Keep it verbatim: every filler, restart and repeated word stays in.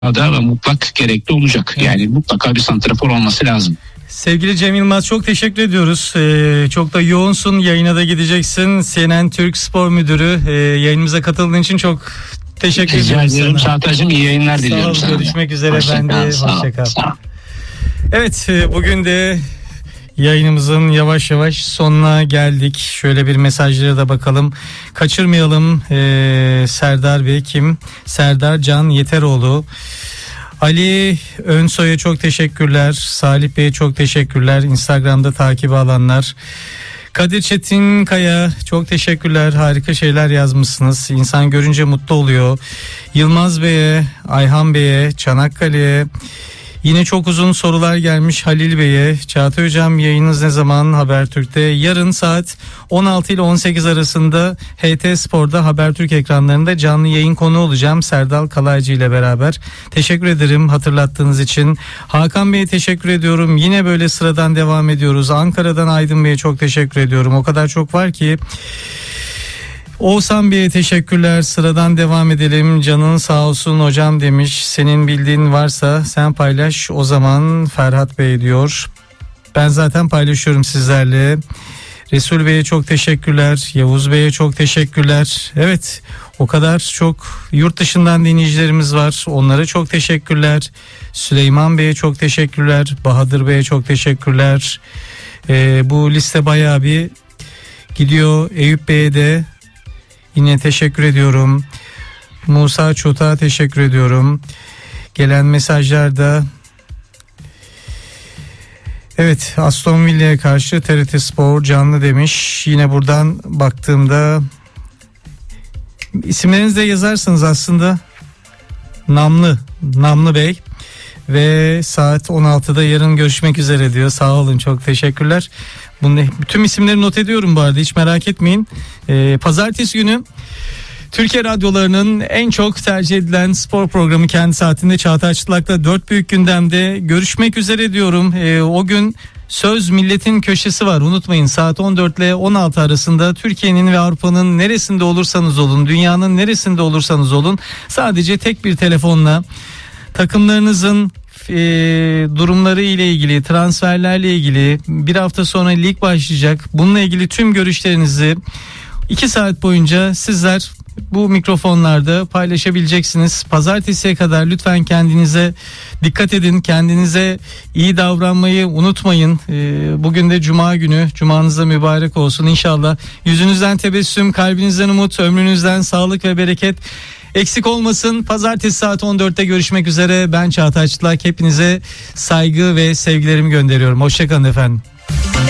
da mutlak gerekli olacak. Yani mutlaka bir santrafor olması lazım. Sevgili Cem Yılmaz, çok teşekkür ediyoruz. Ee, çok da yoğunsun, yayına da gideceksin. C N N Türk Spor Müdürü, ee, yayınımıza katıldığın için çok teşekkür Rica ediyorum ediyorum sana. Çağatay'cığım, iyi yayınlar diliyorum Sağ ol, sana. görüşmek üzere. Hoşça Ben kal, de sağ ol, hoşça kal. sağ ol. Evet, bugün de yayınımızın yavaş yavaş sonuna geldik. Şöyle bir mesajlara da bakalım. Kaçırmayalım. Ee, Serdar Bey kim? Serdar Can Yeteroğlu. Ali Önsoy'a çok teşekkürler. Salih Bey'e çok teşekkürler. Instagram'da takibi alanlar. Kadir Çetinkaya çok teşekkürler. Harika şeyler yazmışsınız. İnsan görünce mutlu oluyor. Yılmaz Bey'e, Ayhan Bey'e, Çanakkale'ye. Yine çok uzun sorular gelmiş Halil Bey'e. Çağatay Hocam, yayınınız ne zaman Habertürk'te? Yarın saat on altı ile on sekiz arasında H T Spor'da Habertürk ekranlarında canlı yayın konu olacağım Serdal Kalaycı ile beraber. Teşekkür ederim hatırlattığınız için. Hakan Bey'e teşekkür ediyorum. Yine böyle sıradan devam ediyoruz. Ankara'dan Aydın Bey'e çok teşekkür ediyorum. O kadar çok var ki. Oğuzhan Bey'e teşekkürler. Sıradan devam edelim. Canın sağ olsun hocam demiş. Senin bildiğin varsa sen paylaş o zaman Ferhat Bey diyor. Ben zaten paylaşıyorum sizlerle. Resul Bey'e çok teşekkürler. Yavuz Bey'e çok teşekkürler. Evet, o kadar çok yurt dışından dinleyicilerimiz var. Onlara çok teşekkürler. Süleyman Bey'e çok teşekkürler. Bahadır Bey'e çok teşekkürler. Ee, bu liste bayağı bir gidiyor. Eyüp Bey'e de yine teşekkür ediyorum. Musa Çot'a teşekkür ediyorum. Gelen mesajlarda evet, Aston Villa'ya karşı T R T Spor canlı demiş. Yine buradan baktığımda isimlerinizi de yazarsınız aslında. Namlı, Namlı Bey ve saat on altıda yarın görüşmek üzere diyor. Sağ olun, çok teşekkürler. Bunu, bütün isimleri not ediyorum bu arada, hiç merak etmeyin. Ee, Pazartesi günü Türkiye radyolarının en çok tercih edilen spor programı Kendi Saatinde Çağatay Çıtlak'la dört büyük gündemde görüşmek üzere diyorum. Ee, o gün Söz Milletin Köşesi var, unutmayın, saat on dört ile on altı arasında Türkiye'nin ve Avrupa'nın neresinde olursanız olun, dünyanın neresinde olursanız olun, sadece tek bir telefonla takımlarınızın e, durumları ile ilgili, transferlerle ilgili, bir hafta sonra lig başlayacak, bununla ilgili tüm görüşlerinizi iki saat boyunca sizler bu mikrofonlarda paylaşabileceksiniz. Pazartesiye kadar lütfen kendinize dikkat edin. Kendinize iyi davranmayı unutmayın. Bugün de Cuma günü. Cumanız da mübarek olsun inşallah. Yüzünüzden tebessüm, kalbinizden umut, ömrünüzden sağlık ve bereket eksik olmasın. Pazartesi saat on dörtte görüşmek üzere. Ben Çağatay Çıtlak. Hepinize saygı ve sevgilerimi gönderiyorum. Hoşçakalın efendim.